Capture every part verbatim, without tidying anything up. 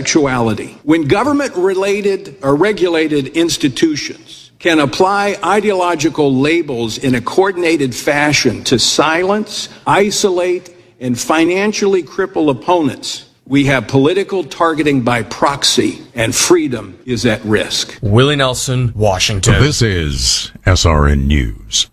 sexuality. When government-related or regulated institutions can apply ideological labels in a coordinated fashion to silence, isolate, and financially cripple opponents, we have political targeting by proxy, and freedom is at risk. Willie Nelson, Washington. This is S R N News.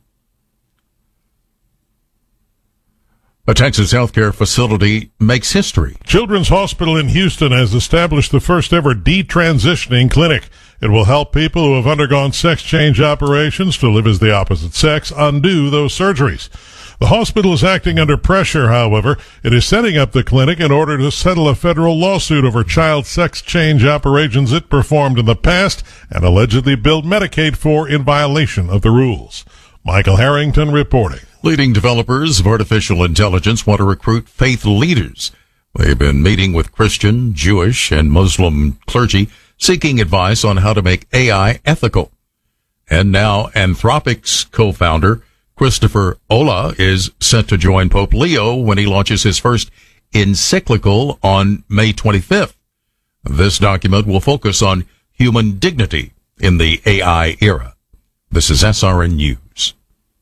A Texas healthcare facility makes history. Children's Hospital in Houston has established the first ever detransitioning clinic. It will help people who have undergone sex change operations to live as the opposite sex undo those surgeries. The hospital is acting under pressure, however. It is setting up the clinic in order to settle a federal lawsuit over child sex change operations it performed in the past and allegedly billed Medicaid for in violation of the rules. Michael Harrington reporting. Leading developers of artificial intelligence want to recruit faith leaders. They've been meeting with Christian, Jewish, and Muslim clergy, seeking advice on how to make A I ethical. And now Anthropic's co-founder, Christopher Olah, is set to join Pope Leo when he launches his first encyclical on May twenty-fifth. This document will focus on human dignity in the A I era. This is S R N News.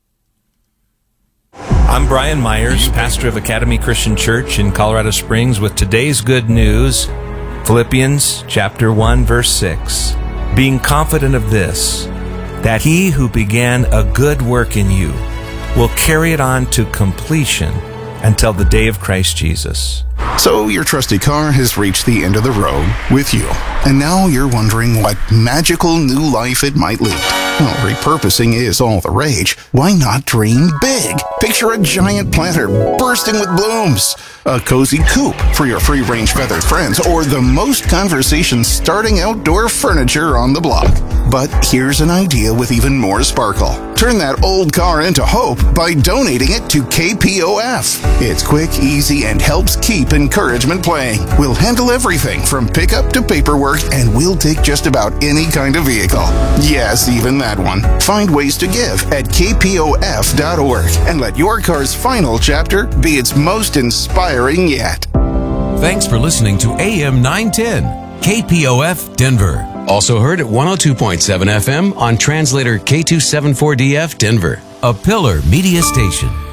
I'm Brian Myers, pastor of Academy Christian Church in Colorado Springs, with today's good news, Philippians chapter one, verse six. Being confident of this, that he who began a good work in you will carry it on to completion until the day of Christ Jesus. So your trusty car has reached the end of the road with you, and now you're wondering what magical new life it might lead. Well, repurposing is all the rage. Why not dream big? Picture a giant planter bursting with blooms, a cozy coop for your free-range feathered friends, or the most conversation-starting outdoor furniture on the block. But here's an idea with even more sparkle. Turn that old car into hope by donating it to K P O F. It's quick, easy, and helps keep encouragement playing. We'll handle everything from pickup to paperwork, and we'll take just about any kind of vehicle. Yes, even that one. Find ways to give at K P O F dot org and let your car's final chapter be its most inspiring yet. Thanks for listening to A M nine ten, K P O F Denver. Also heard at one oh two point seven F M on translator K two seventy-four D F Denver, a Pillar Media station.